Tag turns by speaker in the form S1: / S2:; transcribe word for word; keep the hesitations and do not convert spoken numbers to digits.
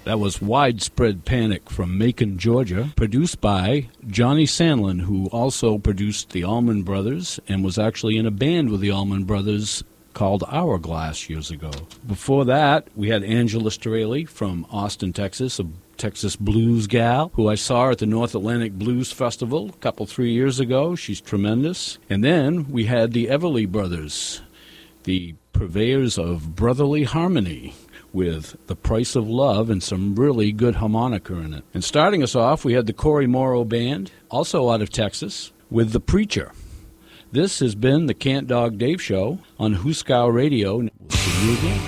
S1: That was Widespread Panic from Macon, Georgia, produced by Johnny Sandlin, who also produced the Allman Brothers and was actually in a band with the Allman Brothers called Hourglass years ago. Before that, we had Angela Straley from Austin, Texas, a Texas blues gal who I saw at the North Atlantic Blues Festival a couple, three years ago. She's tremendous. And then we had the Everly Brothers, the purveyors of brotherly harmony, with The Price of Love and some really good harmonica in it. And starting us off, we had the Cory Morrow Band, also out of Texas, with The Preacher. This has been the Cant Dog Dave Show on Huskow Radio. We'll see you again.